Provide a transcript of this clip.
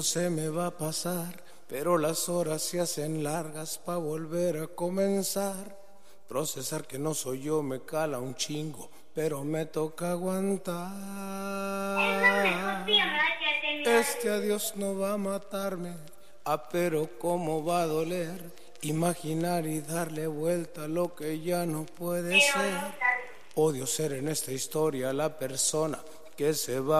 Se me va a pasar, pero las horas se hacen largas pa' volver a comenzar. Procesar que no soy yo me cala un chingo, pero me toca aguantar. Este adiós no va a matarme, pero cómo va a doler. Imaginar y darle vuelta a lo que ya no puede ser. Odio ser en esta historia la persona que se va